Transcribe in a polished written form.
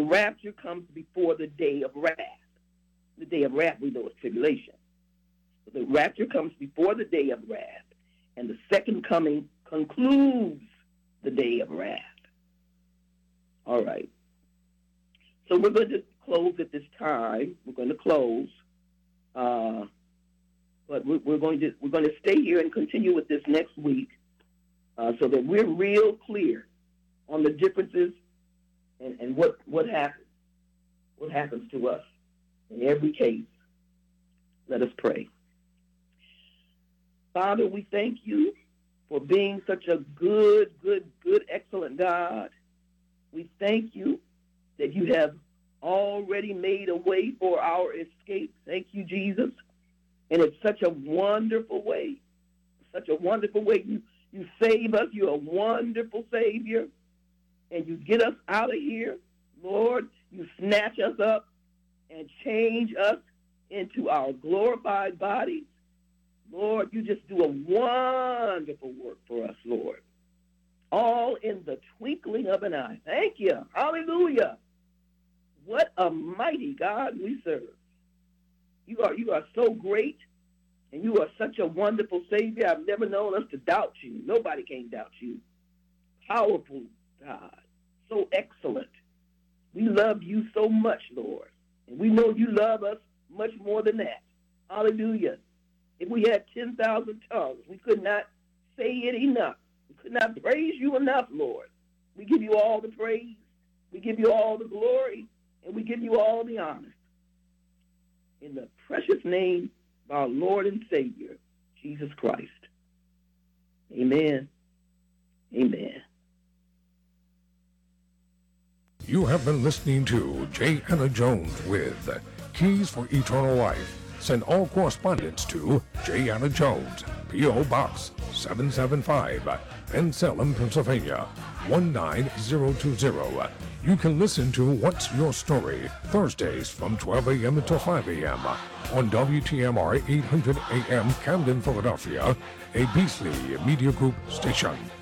rapture comes before the day of wrath. The day of wrath, we know, is tribulation. So the rapture comes before the day of wrath, and the second coming concludes the day of wrath. All right. So we're going to close at this time. We're going to close, but we're going to stay here and continue with this next week, so that we're real clear on the differences and what happens to us in every case. Let us pray. Father, we thank you for being such a good, excellent God. We thank you that you have already made a way for our escape. Thank you, Jesus. And it's such a wonderful way. Such a wonderful way. You save us. You're a wonderful Savior. And you get us out of here. Lord, you snatch us up and change us into our glorified bodies. Lord, you just do a wonderful work for us, Lord. All in the twinkling of an eye. Thank you. Hallelujah. What a mighty God we serve. You are so great, and you are such a wonderful Savior. I've never known us to doubt you. Nobody can doubt you. Powerful God. So excellent. We love you so much, Lord. And we know you love us much more than that. Hallelujah. If we had 10,000 tongues, we could not say it enough. We could not praise you enough, Lord. We give you all the praise. We give you all the glory. And we give you all the honor. In the precious name of our Lord and Savior, Jesus Christ. Amen. Amen. You have been listening to J. Anna Jones with Keys for Eternal Life. Send all correspondence to J. Anna Jones, P.O. Box 775, in Salem, Pennsylvania, 19020. You can listen to What's Your Story, Thursdays from 12 a.m. until 5 a.m. on WTMR 800 AM, Camden, Philadelphia, a Beasley Media Group station.